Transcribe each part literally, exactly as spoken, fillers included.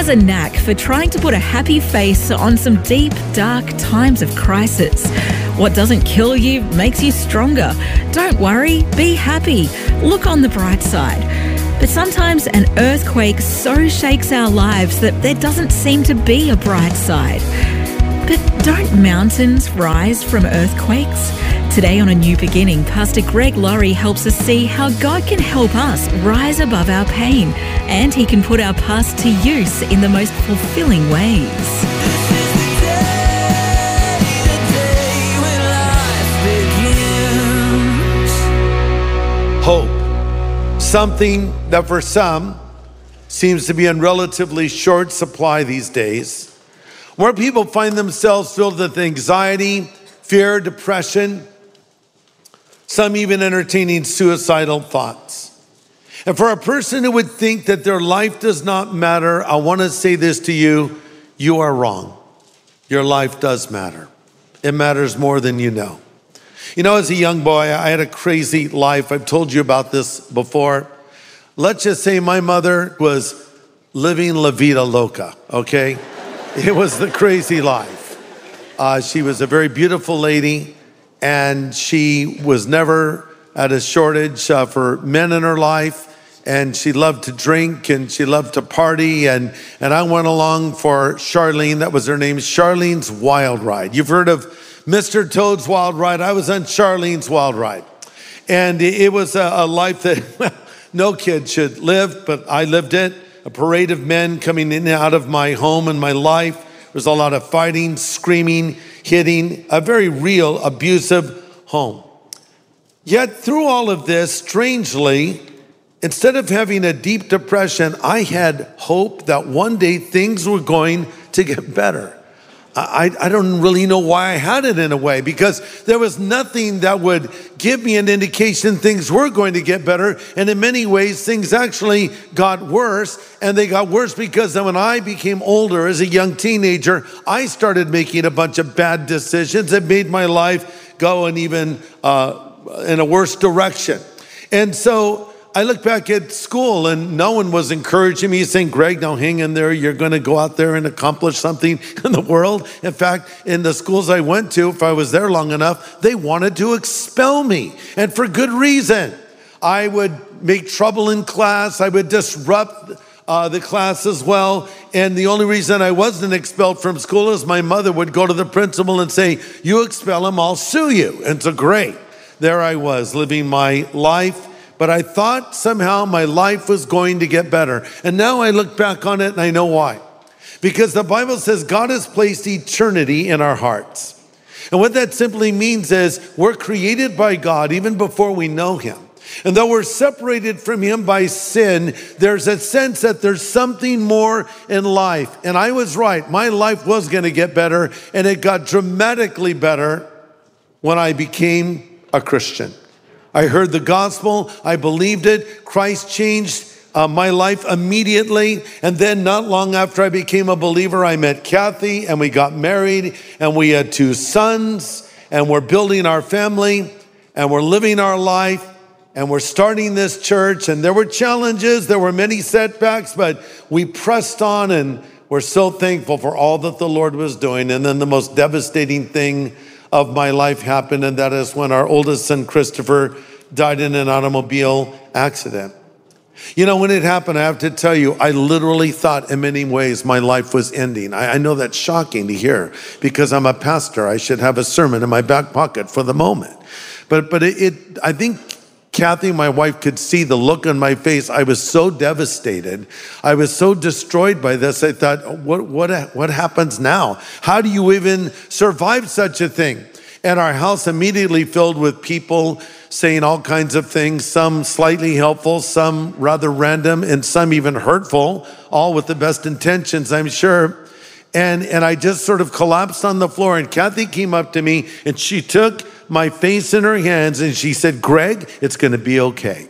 has a knack for trying to put a happy face on some deep, dark times of crisis. What doesn't kill you makes you stronger. Don't worry, be happy. Look on the bright side. But sometimes an earthquake so shakes our lives that there doesn't seem to be a bright side. But don't mountains rise from earthquakes? Today on A New Beginning, Pastor Greg Laurie helps us see how God can help us rise above our pain, and he can put our past to use in the most fulfilling ways. Hope, something that for some seems to be in relatively short supply these days. More people find themselves filled with anxiety, fear, depression, some even entertaining suicidal thoughts. And for a person who would think that their life does not matter, I want to say this to you, you are wrong. Your life does matter. It matters more than you know. You know, as a young boy, I had a crazy life. I've told you about this before. Let's just say my mother was living la vida loca, okay? It was the crazy life. Uh, she was a very beautiful lady, and she was never at a shortage uh, for men in her life, and she loved to drink, and she loved to party, and, and I went along for Charlene. That was her name, Charlene's Wild Ride. You've heard of Mister Toad's Wild Ride. I was on Charlene's Wild Ride. And it was a, a life that no kid should live, but I lived it. A parade of men coming in and out of my home and my life. There was a lot of fighting, screaming, hitting, a very real abusive home. Yet through all of this, strangely, instead of having a deep depression, I had hope that one day things were going to get better. I, I don't really know why I had it in a way, because there was nothing that would give me an indication things were going to get better. And in many ways, things actually got worse. And they got worse because then when I became older as a young teenager, I started making a bunch of bad decisions that made my life go in even uh, in a worse direction. And so I look back at school and no one was encouraging me, saying, Greg, now hang in there. You're going to go out there and accomplish something in the world. In fact, in the schools I went to, if I was there long enough, they wanted to expel me, and for good reason. I would make trouble in class. I would disrupt uh, the class as well. And the only reason I wasn't expelled from school is my mother would go to the principal and say, you expel him, I'll sue you. And so great. There I was living my life. But I thought somehow my life was going to get better. And now I look back on it and I know why. Because the Bible says God has placed eternity in our hearts. And what that simply means is we're created by God even before we know him. And though we're separated from him by sin, there's a sense that there's something more in life. And I was right. My life was going to get better. And it got dramatically better when I became a Christian. I heard the gospel, I believed it, Christ changed uh, my life immediately, and then not long after I became a believer, I met Kathy, and we got married, and we had two sons, and we're building our family, and we're living our life, and we're starting this church, and there were challenges, there were many setbacks, but we pressed on, and we're so thankful for all that the Lord was doing. And then the most devastating thing of my life happened, and that is when our oldest son, Christopher, died in an automobile accident. You know, when it happened, I have to tell you, I literally thought in many ways my life was ending. I, I know that's shocking to hear because I'm a pastor. I should have a sermon in my back pocket for the moment. But, but it, it I think Kathy, my wife, could see the look on my face. I was so devastated. I was so destroyed by this. I thought, what, what, what happens now? How do you even survive such a thing? And our house immediately filled with people saying all kinds of things, some slightly helpful, some rather random, and some even hurtful, all with the best intentions, I'm sure. And, and I just sort of collapsed on the floor, and Kathy came up to me and she took my face in her hands and she said, Greg, it's going to be okay.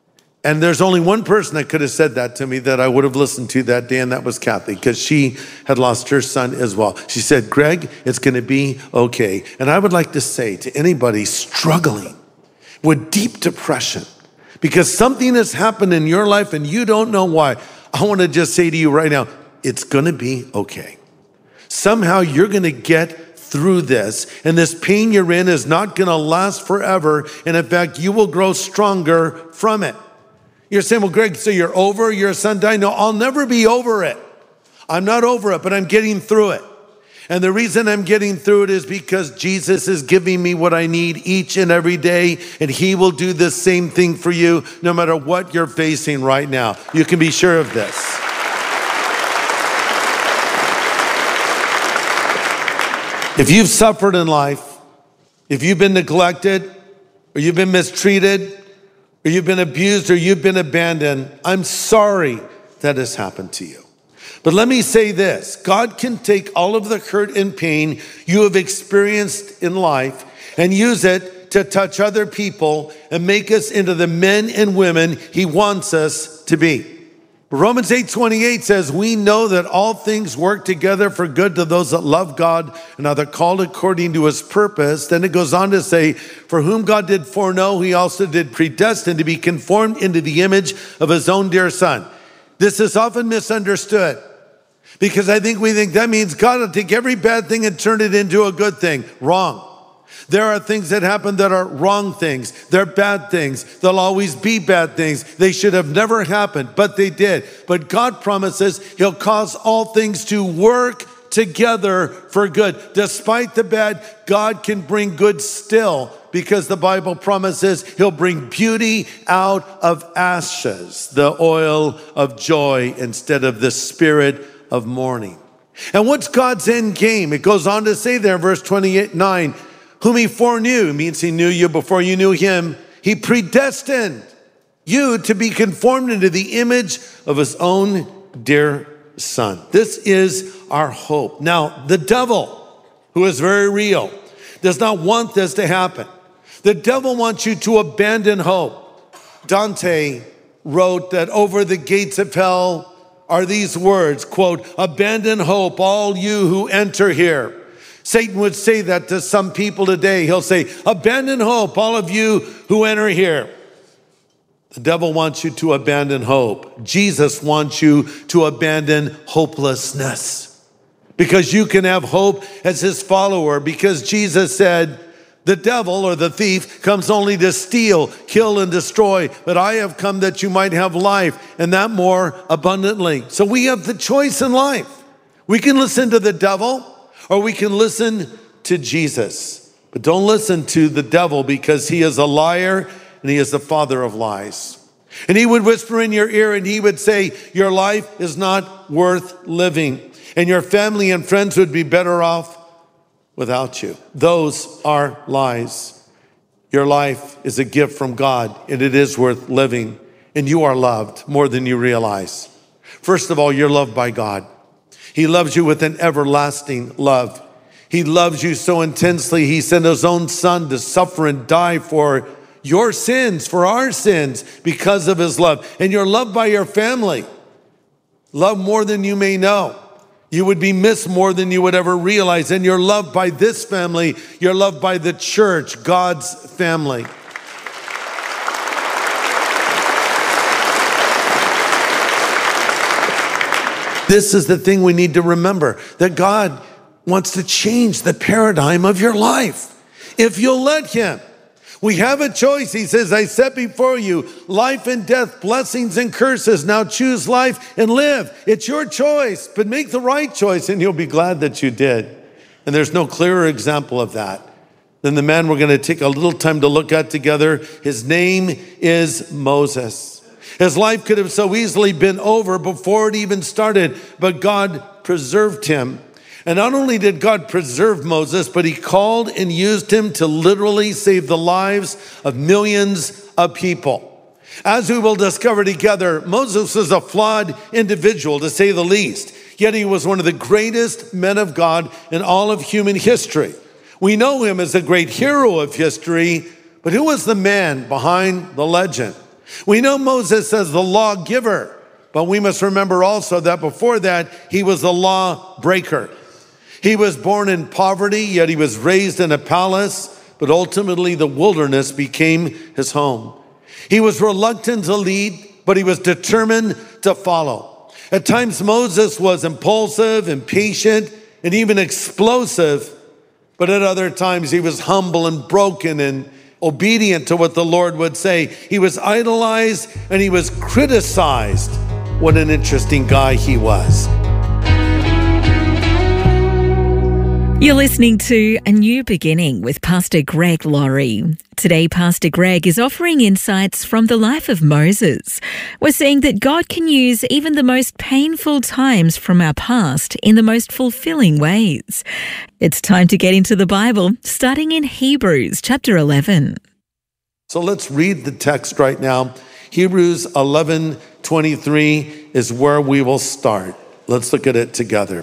And there's only one person that could have said that to me that I would have listened to that day, and that was Kathy, because she had lost her son as well. She said, Greg, it's going to be okay. And I would like to say to anybody struggling with deep depression, because something has happened in your life and you don't know why, I want to just say to you right now, it's gonna be okay. Somehow you're gonna get through this, and this pain you're in is not gonna last forever, and in fact, you will grow stronger from it. You're saying, well, Greg, so you're over your son dying? No, I'll never be over it. I'm not over it, but I'm getting through it. And the reason I'm getting through it is because Jesus is giving me what I need each and every day, and he will do the same thing for you no matter what you're facing right now. You can be sure of this. If you've suffered in life, if you've been neglected, or you've been mistreated, or you've been abused, or you've been abandoned, I'm sorry that has happened to you. But let me say this, God can take all of the hurt and pain you have experienced in life and use it to touch other people and make us into the men and women he wants us to be. Romans eight twenty-eight says, we know that all things work together for good to those that love God and are the called according to his purpose. Then it goes on to say, for whom God did foreknow, he also did predestine to be conformed into the image of his own dear son. This is often misunderstood because I think we think that means God will take every bad thing and turn it into a good thing. Wrong. There are things that happen that are wrong things. They're bad things. They'll always be bad things. They should have never happened, but they did. But God promises he'll cause all things to work together for good. Despite the bad, God can bring good still, because the Bible promises he'll bring beauty out of ashes, the oil of joy instead of the spirit of mourning. And what's God's end game? It goes on to say there in verse twenty-nine, whom he foreknew, means he knew you before you knew him. He predestined you to be conformed into the image of his own dear son. This is our hope. Now, the devil, who is very real, does not want this to happen. The devil wants you to abandon hope. Dante wrote that over the gates of hell are these words, quote, abandon hope, all you who enter here. Satan would say that to some people today. He'll say, abandon hope, all of you who enter here. The devil wants you to abandon hope. Jesus wants you to abandon hopelessness, because you can have hope as his follower, because Jesus said, the devil or the thief comes only to steal, kill, and destroy, but I have come that you might have life, and that more abundantly. So we have the choice in life. We can listen to the devil, or we can listen to Jesus. But don't listen to the devil, because he is a liar and he is the father of lies. And he would whisper in your ear and he would say, your life is not worth living, and your family and friends would be better off without you. Those are lies. Your life is a gift from God, and it is worth living, and you are loved more than you realize. First of all, you're loved by God. He loves you with an everlasting love. He loves you so intensely, he sent his own son to suffer and die for your sins, for our sins, because of his love. And you're loved by your family. Loved more than you may know. You would be missed more than you would ever realize. And you're loved by this family. You're loved by the church, God's family. This is the thing we need to remember, that God wants to change the paradigm of your life if you'll let him. We have a choice. He says, I set before you life and death, blessings and curses. Now choose life and live. It's your choice, but make the right choice and you'll be glad that you did. And there's no clearer example of that than the man we're going to take a little time to look at together. His name is Moses. His life could have so easily been over before it even started, but God preserved him. And not only did God preserve Moses, but he called and used him to literally save the lives of millions of people. As we will discover together, Moses was a flawed individual, to say the least. Yet he was one of the greatest men of God in all of human history. We know him as a great hero of history, but who was the man behind the legend? We know Moses as the lawgiver, but we must remember also that before that, he was the lawbreaker. He was born in poverty, yet he was raised in a palace, but ultimately the wilderness became his home. He was reluctant to lead, but he was determined to follow. At times, Moses was impulsive, impatient, and even explosive. But at other times, he was humble and broken and obedient to what the Lord would say. He was idolized and he was criticized. What an interesting guy he was. You're listening to A New Beginning with Pastor Greg Laurie. Today, Pastor Greg is offering insights from the life of Moses. We're seeing that God can use even the most painful times from our past in the most fulfilling ways. It's time to get into the Bible, starting in Hebrews chapter eleven. So let's read the text right now. Hebrews eleven twenty-three is where we will start. Let's look at it together.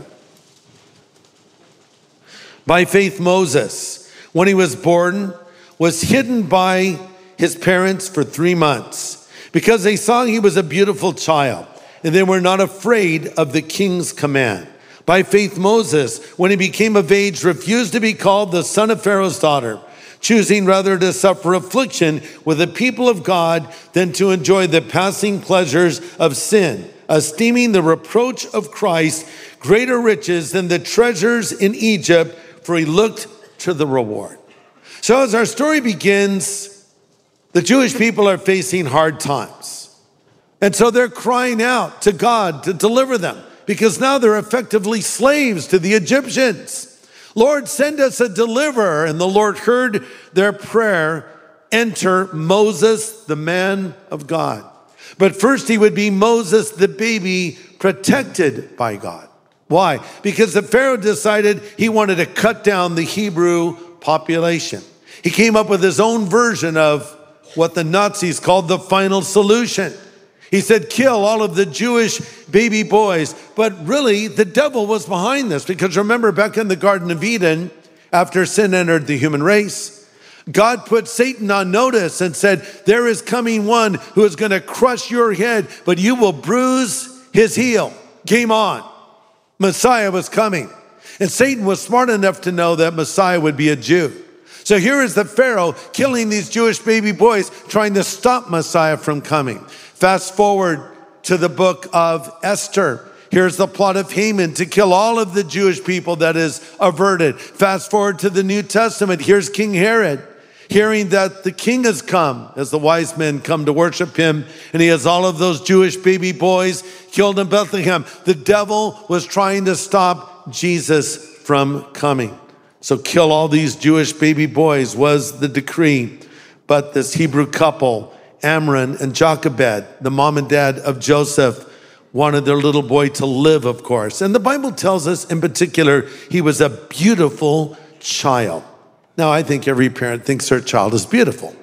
By faith, Moses, when he was born, was hidden by his parents for three months because they saw he was a beautiful child and they were not afraid of the king's command. By faith, Moses, when he became of age, refused to be called the son of Pharaoh's daughter, choosing rather to suffer affliction with the people of God than to enjoy the passing pleasures of sin, esteeming the reproach of Christ greater riches than the treasures in Egypt, for he looked to the reward. So as our story begins, the Jewish people are facing hard times. And so they're crying out to God to deliver them because now they're effectively slaves to the Egyptians. Lord, send us a deliverer. And the Lord heard their prayer. Enter Moses, the man of God. But first he would be Moses, the baby, protected by God. Why? Because the Pharaoh decided he wanted to cut down the Hebrew population. He came up with his own version of what the Nazis called the final solution. He said, kill all of the Jewish baby boys. But really, the devil was behind this because remember back in the Garden of Eden, after sin entered the human race, God put Satan on notice and said, there is coming one who is going to crush your head, but you will bruise his heel. Game on. Messiah was coming. And Satan was smart enough to know that Messiah would be a Jew. So here is the Pharaoh killing these Jewish baby boys, trying to stop Messiah from coming. Fast forward to the book of Esther. Here's the plot of Haman to kill all of the Jewish people that is averted. Fast forward to the New Testament. Here's King Herod, hearing that the king has come as the wise men come to worship him, and he has all of those Jewish baby boys killed in Bethlehem. The devil was trying to stop Jesus from coming. So kill all these Jewish baby boys was the decree. But this Hebrew couple, Amram and Jochebed, the mom and dad of Joseph, wanted their little boy to live, of course. And the Bible tells us in particular, he was a beautiful child. Now, I think every parent thinks their child is beautiful.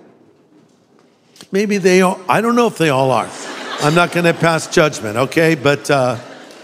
Maybe they all, I don't know if they all are. I'm not going to pass judgment, okay? But uh,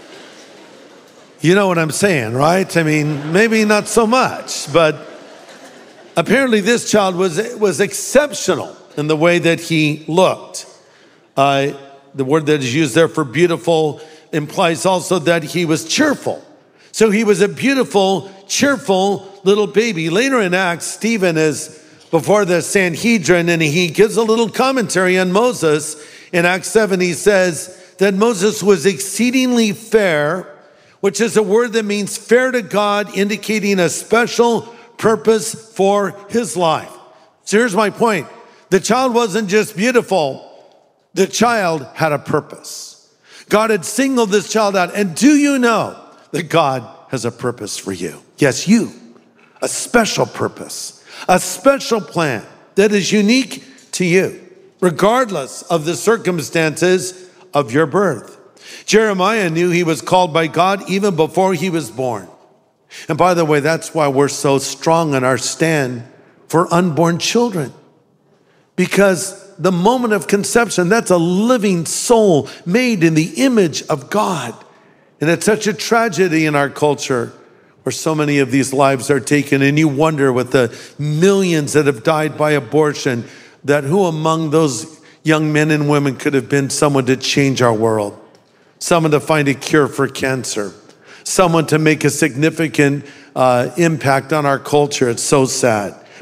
you know what I'm saying, right? I mean, maybe not so much, but apparently this child was, was exceptional in the way that he looked. Uh, the word that is used there for beautiful implies also that he was cheerful. So he was a beautiful, cheerful little baby. Later in Acts, Stephen is before the Sanhedrin and he gives a little commentary on Moses. In Acts seven, he says that Moses was exceedingly fair, which is a word that means fair to God, indicating a special purpose for his life. So here's my point. The child wasn't just beautiful. The child had a purpose. God had singled this child out. And do you know that God has a purpose for you? Yes, you. A special purpose, a special plan that is unique to you, regardless of the circumstances of your birth. Jeremiah knew he was called by God even before he was born. And by the way, that's why we're so strong in our stand for unborn children. Because the moment of conception, that's a living soul made in the image of God. And it's such a tragedy in our culture where so many of these lives are taken. And you wonder with the millions that have died by abortion, that who among those young men and women could have been someone to change our world, someone to find a cure for cancer, someone to make a significant uh, impact on our culture. It's so sad.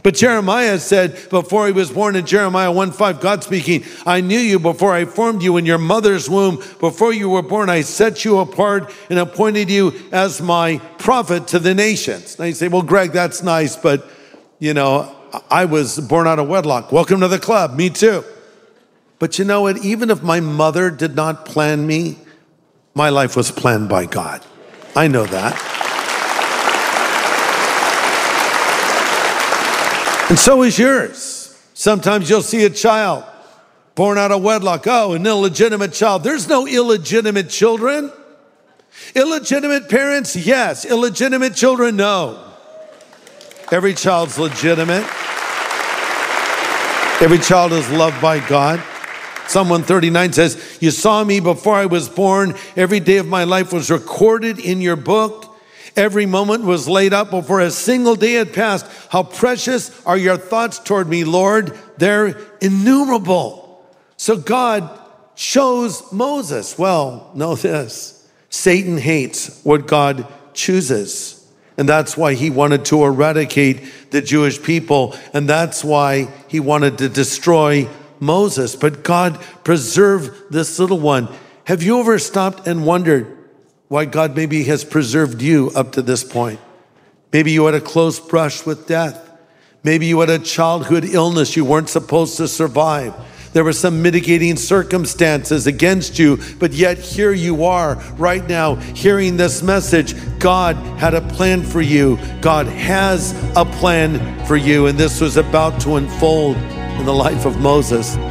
But Jeremiah said before he was born in Jeremiah one five, God speaking, I knew you before I formed you in your mother's womb. Before you were born, I set you apart and appointed you as my prophet to the nations. Now you say, well, Greg, that's nice, but you know, I was born out of wedlock. Welcome to the club. Me too. But you know what? Even if my mother did not plan me, my life was planned by God. I know that. And so is yours. Sometimes you'll see a child born out of wedlock. Oh, an illegitimate child. There's no illegitimate children. Illegitimate parents, yes. Illegitimate children, no. Every child's legitimate. Every child is loved by God. Psalm one thirty-nine says, you saw me before I was born. Every day of my life was recorded in your book. Every moment was laid up before a single day had passed. How precious are your thoughts toward me, Lord. They're innumerable. So God chose Moses. Well, know this. Satan hates what God chooses. And that's why he wanted to eradicate the Jewish people. And that's why he wanted to destroy Moses. But God preserved this little one. Have you ever stopped and wondered why God maybe has preserved you up to this point? Maybe you had a close brush with death. Maybe you had a childhood illness you weren't supposed to survive. There were some mitigating circumstances against you, but yet here you are right now hearing this message. God had a plan for you. God has a plan for you, and this was about to unfold in the life of Moses.